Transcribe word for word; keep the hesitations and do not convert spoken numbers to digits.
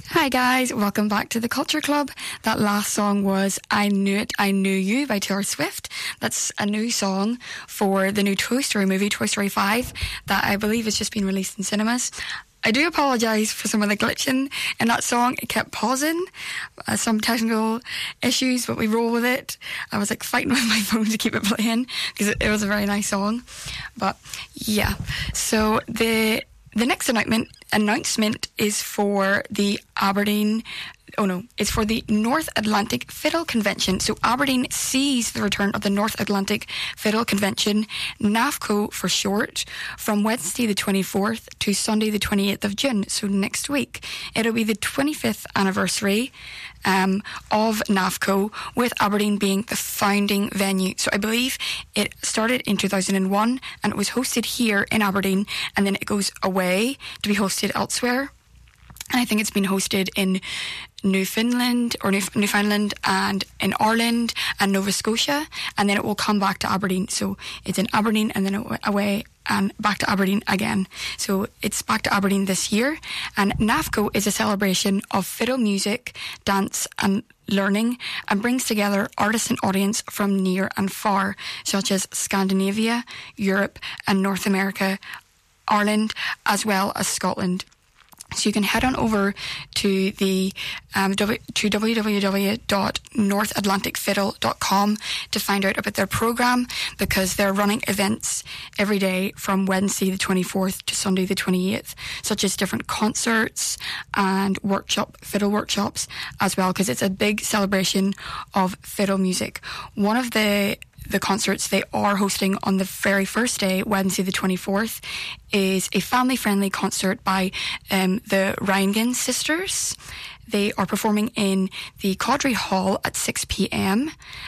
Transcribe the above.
Hi guys, welcome back to the Culture Club. That last song was I Knew It, I Knew You by Taylor Swift. That's a new song for the new Toy Story movie, Toy Story five, that I believe has just been released in cinemas. I do apologise for some of the glitching in that song. It kept pausing, uh, some technical issues, but we roll with it. I was like fighting with my phone to keep it playing because it, it was a very nice song. But yeah, so the the next announcement announcement is for the Aberdeen. Oh no, it's for the North Atlantic Fiddle Convention. So Aberdeen sees the return of the North Atlantic Fiddle Convention, NAFCO for short, from Wednesday the twenty-fourth to Sunday the twenty-eighth of June, so next week. It'll be the twenty-fifth anniversary um, of NAFCO, with Aberdeen being the founding venue. So I believe it started in two thousand one and it was hosted here in Aberdeen, and then it goes away to be hosted elsewhere. And I think it's been hosted in Newfoundland or Newf- Newfoundland and in Ireland and Nova Scotia, and then it will come back to Aberdeen. So it's in Aberdeen and then away and back to Aberdeen again. So it's back to Aberdeen this year, and NAFCO is a celebration of fiddle music, dance and learning, and brings together artists and audience from near and far, such as Scandinavia, Europe and North America, Ireland, as well as Scotland. So you can head on over to the um, w- to w w w dot north atlantic fiddle dot com to find out about their programme, because they're running events every day from Wednesday the twenty-fourth to Sunday the twenty-eighth, such as different concerts and workshop fiddle workshops as well, because it's a big celebration of fiddle music. One of the The concerts they are hosting on the very first day, Wednesday the twenty-fourth, is a family-friendly concert by um, the Rheingans sisters. They are performing in the Caudry Hall at six p.m.